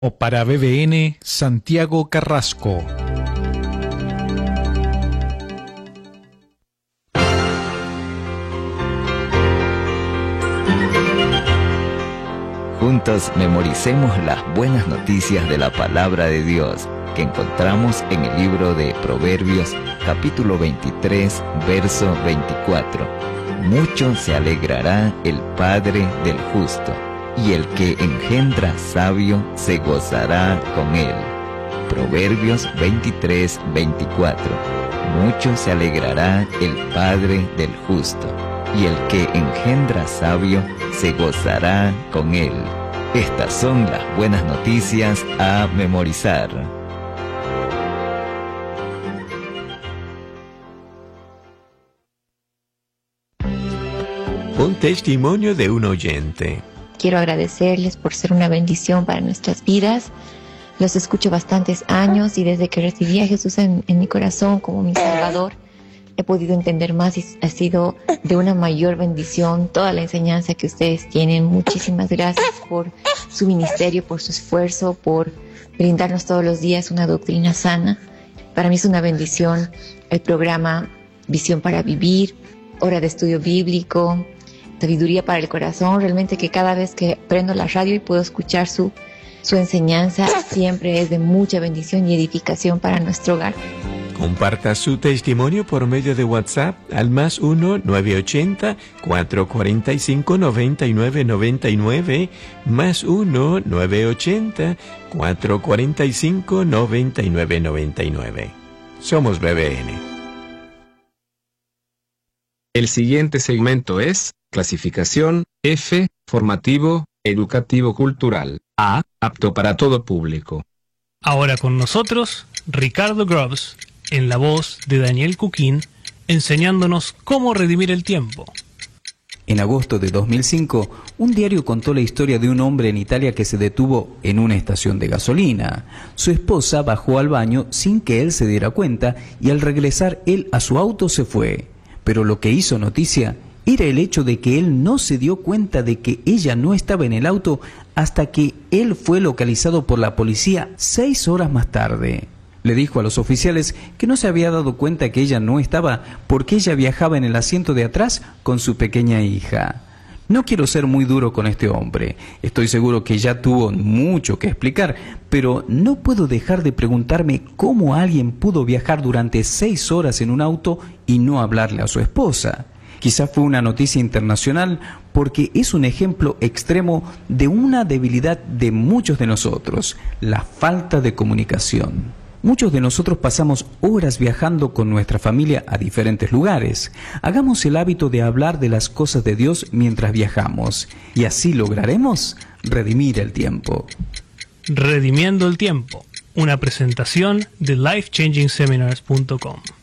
O para BBN, Santiago Carrasco. Juntos memoricemos las buenas noticias de la palabra de Dios que encontramos en el libro de Proverbios, capítulo 23, verso 24. Mucho se alegrará el Padre del justo, y el que engendra sabio se gozará con él. Proverbios 23, 24. Mucho se alegrará el Padre del justo, y el que engendra sabio se gozará con él. Estas son las buenas noticias a memorizar. Un testimonio de un oyente. Quiero agradecerles por ser una bendición para nuestras vidas. Los escucho bastantes años y desde que recibí a Jesús en mi corazón como mi Salvador, he podido entender más y ha sido de una mayor bendición toda la enseñanza que ustedes tienen. Muchísimas gracias por su ministerio, por su esfuerzo, por brindarnos todos los días una doctrina sana. Para mí es una bendición el programa Visión para Vivir, Hora de Estudio Bíblico, Sabiduría para el Corazón. Realmente que cada vez que prendo la radio y puedo escuchar su enseñanza, siempre es de mucha bendición y edificación para nuestro hogar. Comparta su testimonio por medio de WhatsApp al +1 980 445 9999, +1 980 445 9999. Somos BBN. El siguiente segmento es clasificación F, formativo, educativo cultural. A, apto para todo público. Ahora con nosotros, Ricardo Groves, en la voz de Daniel Cuquín, enseñándonos cómo redimir el tiempo. En agosto de 2005, un diario contó la historia de un hombre en Italia que se detuvo en una estación de gasolina. Su esposa bajó al baño sin que él se diera cuenta y al regresar él a su auto se fue. Pero lo que hizo noticia era el hecho de que él no se dio cuenta de que ella no estaba en el auto hasta que él fue localizado por la policía 6 horas más tarde. Le dijo a los oficiales que no se había dado cuenta que ella no estaba porque ella viajaba en el asiento de atrás con su pequeña hija. No quiero ser muy duro con este hombre, estoy seguro que ya tuvo mucho que explicar, pero no puedo dejar de preguntarme cómo alguien pudo viajar durante 6 horas en un auto y no hablarle a su esposa. Quizá fue una noticia internacional porque es un ejemplo extremo de una debilidad de muchos de nosotros, la falta de comunicación. Muchos de nosotros pasamos horas viajando con nuestra familia a diferentes lugares. Hagamos el hábito de hablar de las cosas de Dios mientras viajamos y así lograremos redimir el tiempo. Redimiendo el tiempo, una presentación de lifechangingseminars.com.